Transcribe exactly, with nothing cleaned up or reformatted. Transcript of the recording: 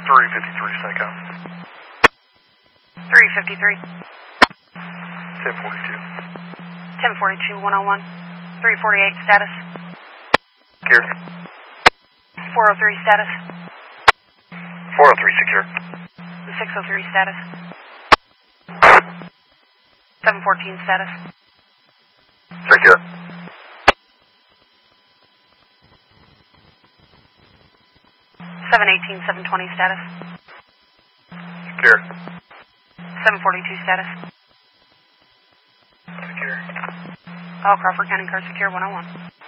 three fifty-three, SACOM. three fifty-three. ten forty-two. ten forty-two, one oh one. three forty-eight status. Secure. four oh three status. four oh three secure. six oh three status. seven fourteen status. Secure. seven eighteen, seven twenty status. Secure. seven forty-two status. Secure. All Crawford County car secure, one oh one.